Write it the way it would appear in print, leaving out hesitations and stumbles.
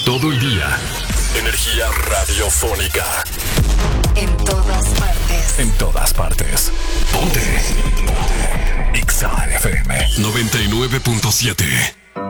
todo el día. Energía radiofónica. En todas partes. En todas partes. Ponte. Ponte. Exa FM 99.7.